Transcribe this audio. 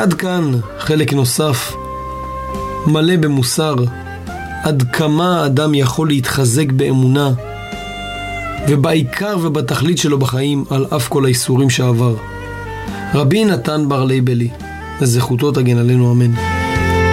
ועד כאן חלק נוסף, מלא במוסר, עד כמה האדם יכול להתחזק באמונה, ובעיקר ובתכלית שלו בחיים, על אף כל האיסורים שעבר. רבי נתן בר לייבלי, לזכותו תגן עלינו, אמן.